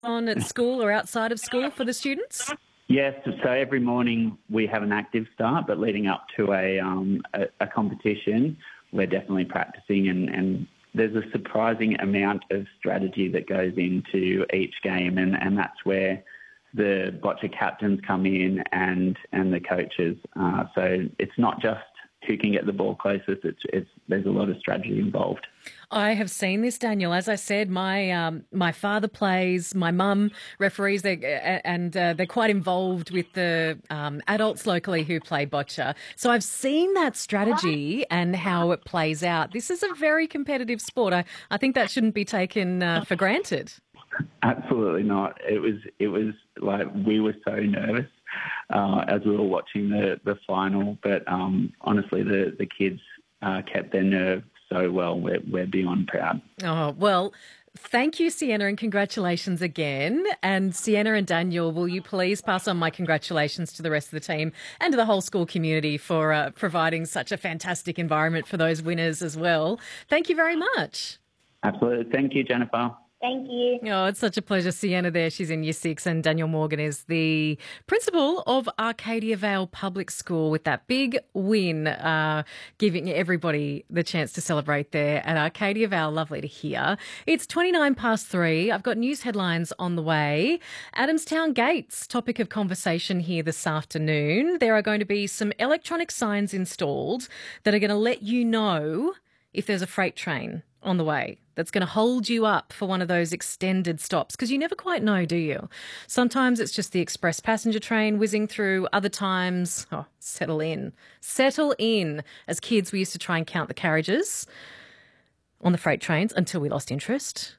on at school or outside of school for the students? Yes, so every morning we have an active start, but leading up to a competition, we're definitely practicing, and there's a surprising amount of strategy that goes into each game, and that's where the bocce captains come in and the coaches. So it's not just who can get the ball closest. There's a lot of strategy involved. I have seen this, Daniel. As I said, my father plays, my mum referees, they're quite involved with the adults locally who play bocce. So I've seen that strategy and how it plays out. This is a very competitive sport. I think that shouldn't be taken for granted. Absolutely not. It was like we were so nervous as we were watching the final, but honestly, the kids kept their nerve so well. We're beyond proud. Oh, well, thank you, Sienna, and congratulations again. And Sienna and Daniel, will you please pass on my congratulations to the rest of the team and to the whole school community for providing such a fantastic environment for those winners as well. Thank you very much. Absolutely. Thank you, Jennifer. Thank you. Oh, it's such a pleasure. Sienna there, she's in Year 6, and Daniel Morgan is the principal of Arcadia Vale Public School with that big win, giving everybody the chance to celebrate there at Arcadia Vale. Lovely to hear. It's 3:29. I've got news headlines on the way. Adamstown Gates, topic of conversation here this afternoon. There are going to be some electronic signs installed that are going to let you know if there's a freight train on the way that's going to hold you up for one of those extended stops, because you never quite know, do you? Sometimes it's just the express passenger train whizzing through. Other times, settle in. Settle in. As kids, we used to try and count the carriages on the freight trains until we lost interest.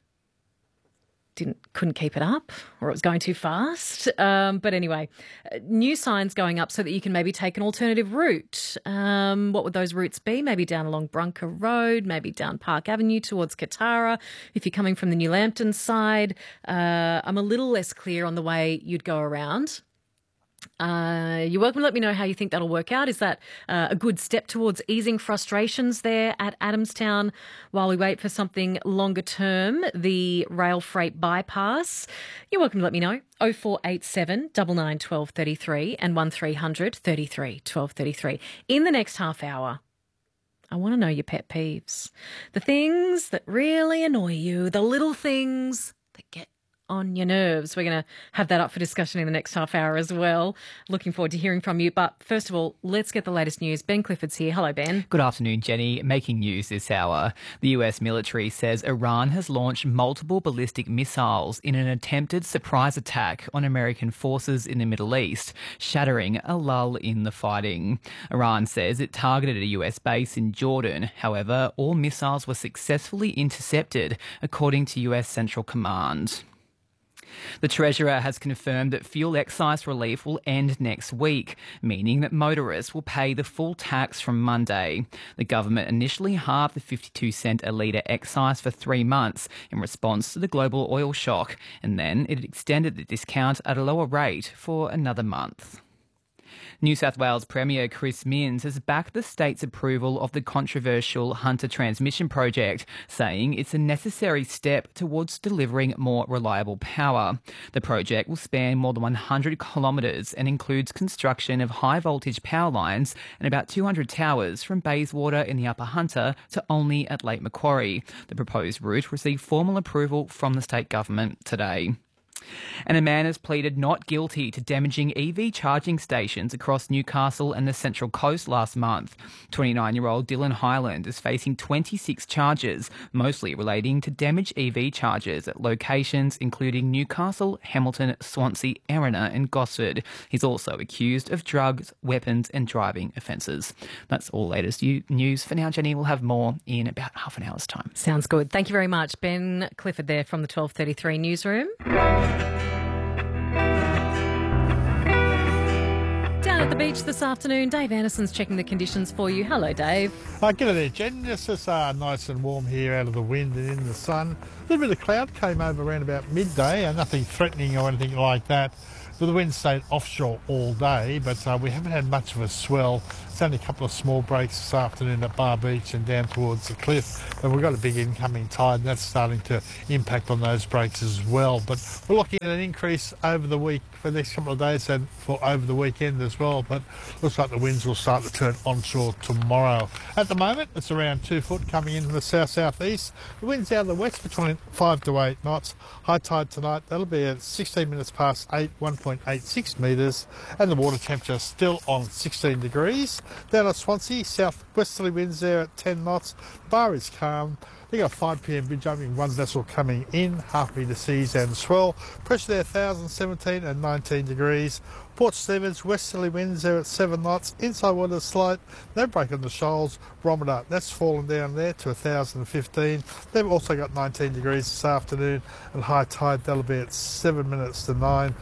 Couldn't keep it up, or it was going too fast. But anyway, new signs going up so that you can maybe take an alternative route. What would those routes be? Maybe down along Brunker Road, maybe down Park Avenue towards Katara. If you're coming from the New Lambton side, I'm a little less clear on the way you'd go around. You're welcome to let me know how you think that'll work out. Is that a good step towards easing frustrations there at Adamstown while we wait for something longer term, the rail freight bypass? You're welcome to let me know. 0487 99 12 33 and 1300 33 12 33. In the next half hour, I want to know your pet peeves. The things that really annoy you, the little things that get on your nerves. We're going to have that up for discussion in the next half hour as well. Looking forward to hearing from you. But first of all, let's get the latest news. Ben Clifford's here. Hello, Ben. Good afternoon, Jenny. Making news this hour. The US military says Iran has launched multiple ballistic missiles in an attempted surprise attack on American forces in the Middle East, shattering a lull in the fighting. Iran says it targeted a US base in Jordan. However, all missiles were successfully intercepted, according to US Central Command. The Treasurer has confirmed that fuel excise relief will end next week, meaning that motorists will pay the full tax from Monday. The government initially halved the 52-cent a litre excise for 3 months in response to the global oil shock, and then it extended the discount at a lower rate for another month. New South Wales Premier Chris Minns has backed the state's approval of the controversial Hunter Transmission project, saying it's a necessary step towards delivering more reliable power. The project will span more than 100 kilometres and includes construction of high-voltage power lines and about 200 towers from Bayswater in the Upper Hunter to Olney at Lake Macquarie. The proposed route received formal approval from the state government today. And a man has pleaded not guilty to damaging EV charging stations across Newcastle and the Central Coast last month. 29-year-old Dylan Highland is facing 26 charges, mostly relating to damaged EV chargers at locations including Newcastle, Hamilton, Swansea, Erina and Gosford. He's also accused of drugs, weapons and driving offences. That's all latest news for now, Jenny. We'll have more in about half an hour's time. Sounds good. Thank you very much. Ben Clifford there from the 12:33 newsroom. Down at the beach this afternoon, Dave Anderson's checking the conditions for you. Hello, Dave. G'day there, Jen. It's just nice and warm here out of the wind and in the sun. A little bit of cloud came over around about midday, nothing threatening or anything like that. But the wind stayed offshore all day, but we haven't had much of a swell It's only a couple of small breaks this afternoon at Bar Beach and down towards the cliff. But we've got a big incoming tide, and that's starting to impact on those breaks as well. But we're looking at an increase over the week for the next couple of days and for over the weekend as well. But looks like the winds will start to turn onshore tomorrow. At the moment, it's around 2 foot coming in from the south-southeast. The wind's out of the west between 5 to 8 knots. High tide tonight, that'll be at 16 minutes past 8, 1.86 metres. And the water temperature still on 16 degrees. Down at Swansea, south-westerly winds there at 10 knots. Bar is calm. They got a 5 p.m. bridge opening, one vessel coming in, half-metre seas and swell. Pressure there 1,017 and 19 degrees. Port Stephens, westerly winds there at 7 knots. Inside water slope, no break on the shoals. Barometer, that's fallen down there to 1,015. They've also got 19 degrees this afternoon, and high tide, that'll be at 7 minutes to 9,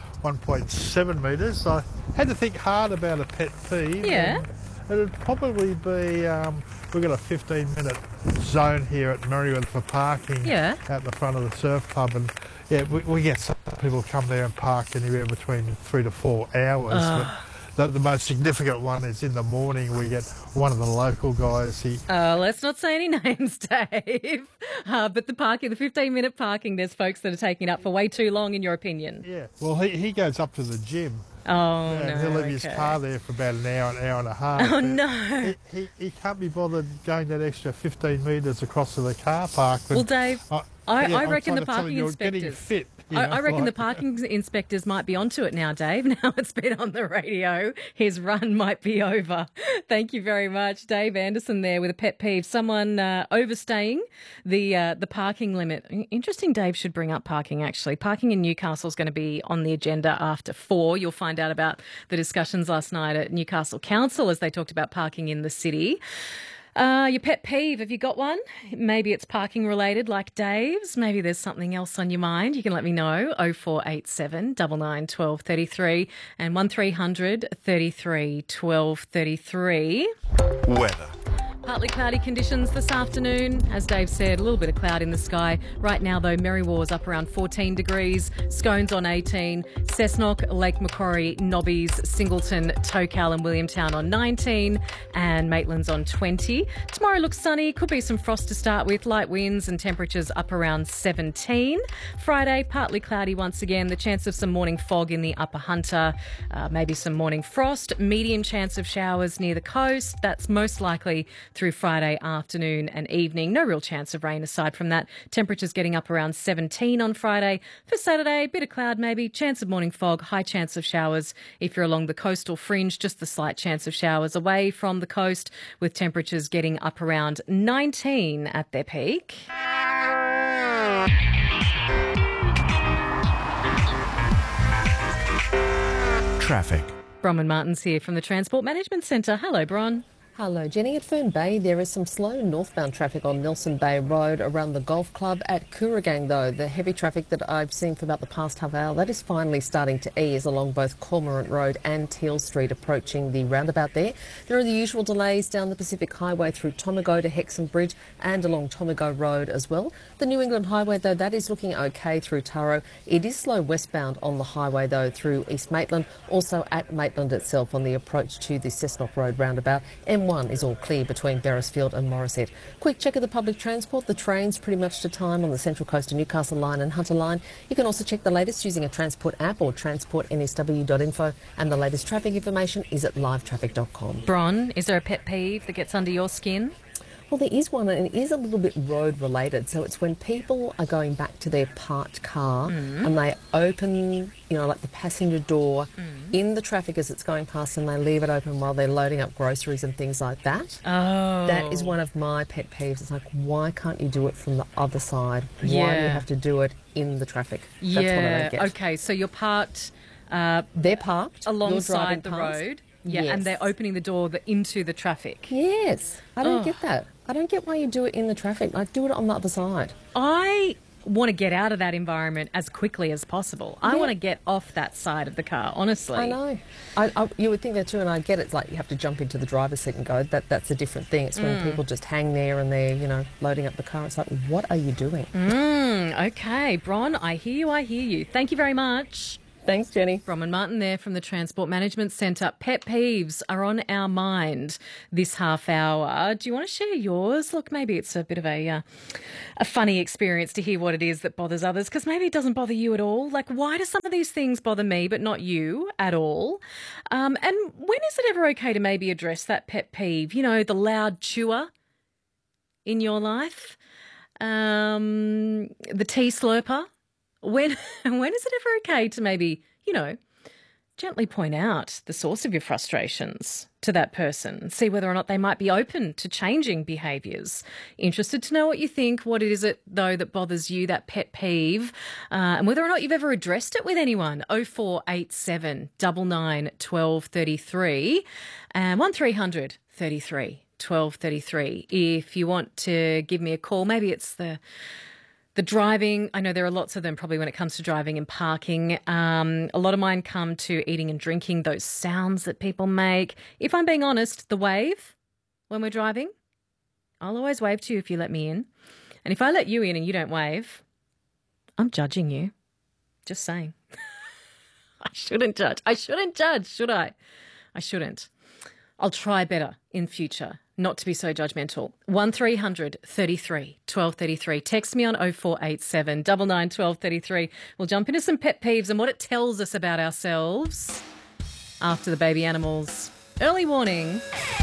1.7 metres. I had to think hard about a pet peeve. Yeah. It'd probably be, we've got a 15-minute zone here at Merriweather for parking out the front of the surf club, and we get some people come there and park anywhere between 3 to 4 hours. But the most significant one is in the morning. We get one of the local guys. Let's not say any names, Dave. But the 15-minute parking, there's folks that are taking it up for way too long, in your opinion. Yeah. Well, he goes up to the gym. Oh, no. He'll leave his car there for about an hour and a half. Oh, no. He can't be bothered going that extra 15 metres across to the car park. Well, Dave, I reckon the parking inspectors... inspectors... Fit, I reckon the parking inspectors might be onto it now, Dave. Now it's been on the radio. His run might be over. Thank you very much. Dave Anderson there with a pet peeve. Someone overstaying the parking limit. Interesting, Dave should bring up parking, actually. Parking in Newcastle is going to be on the agenda after 4. You'll find out about the discussions last night at Newcastle Council as they talked about parking in the city. Your pet peeve, have you got one? Maybe it's parking related like Dave's. Maybe there's something else on your mind. You can let me know. 0487 99 12 33 and 1300 33 12 33. Weather. Partly cloudy conditions this afternoon. As Dave said, a little bit of cloud in the sky. Right now, though, Merrywar's up around 14 degrees, Scones on 18, Cessnock, Lake Macquarie, Nobbies, Singleton, Tocal and Williamtown on 19, and Maitland's on 20. Tomorrow looks sunny. Could be some frost to start with, light winds and temperatures up around 17. Friday, partly cloudy once again. The chance of some morning fog in the Upper Hunter, maybe some morning frost, medium chance of showers near the coast. That's most likely through Friday afternoon and evening. No real chance of rain aside from that. Temperatures getting up around 17 on Friday. For Saturday, bit of cloud maybe, chance of morning fog, high chance of showers if you're along the coastal fringe, just the slight chance of showers away from the coast, with temperatures getting up around 19 at their peak. Traffic. Bronwyn Martins here from the Transport Management Centre. Hello, Bron. Hello, Jenny. At Fern Bay, there is some slow northbound traffic on Nelson Bay Road around the Golf Club. At Kooragang, though, the heavy traffic that I've seen for about the past half hour, that is finally starting to ease along both Cormorant Road and Teal Street, approaching the roundabout there. There are the usual delays down the Pacific Highway through Tomago to Hexham Bridge and along Tomago Road as well. The New England Highway, though, that is looking okay through Taro. It is slow westbound on the highway, though, through East Maitland, also at Maitland itself on the approach to the Cessnock Road roundabout. M1 is all clear between Beresfield and Morisset. Quick check of the public transport. The trains pretty much to time on the Central Coast and Newcastle line and Hunter line. You can also check the latest using a Transport app or transportnsw.info, and the latest traffic information is at livetraffic.com. Bron, is there a pet peeve that gets under your skin? Well, there is one, and it is a little bit road related. So it's when people are going back to their parked car and they open, like the passenger door in the traffic as it's going past, and they leave it open while they're loading up groceries and things like that. Oh. That is one of my pet peeves. It's like, why can't you do it from the other side? Why do you have to do it in the traffic? That's what I don't get. Okay, so you're parked... they're parked alongside the road. Yeah, yes. And they're opening the door into the traffic. Yes. I don't get that. I don't get why you do it in the traffic. Like, do it on the other side. I want to get out of that environment as quickly as possible. I want to get off that side of the car, honestly. I know. You would think that too, and I get it's like you have to jump into the driver's seat and go. That's a different thing. It's when people just hang there and they're, loading up the car. It's like, what are you doing? Okay, Bron, I hear you. Thank you very much. Thanks, Jenny. Bronwyn Martin there from the Transport Management Centre. Pet peeves are on our mind this half hour. Do you want to share yours? Look, maybe it's a bit of a funny experience to hear what it is that bothers others, because maybe it doesn't bother you at all. Like, why do some of these things bother me but not you at all? And when is it ever okay to maybe address that pet peeve? You know, the loud chewer in your life, the tea slurper. When is it ever okay to maybe, you know, gently point out the source of your frustrations to that person and see whether or not they might be open to changing behaviours? Interested to know what you think. What is it, though, that bothers you, that pet peeve, and whether or not you've ever addressed it with anyone. 0487 99 12 33 and 1300 33 12 33. If you want to give me a call, maybe it's the driving. I know there are lots of them probably when it comes to driving and parking. A lot of mine come to eating and drinking, those sounds that people make. If I'm being honest, the wave when we're driving, I'll always wave to you if you let me in. And if I let you in and you don't wave, I'm judging you. Just saying. I shouldn't judge. I shouldn't judge, should I? I shouldn't. I'll try better in future not to be so judgmental. 1300 33 12 33. Text me on 0487 99 12 33. We'll jump into some pet peeves and what it tells us about ourselves after the Baby Animals. Early warning.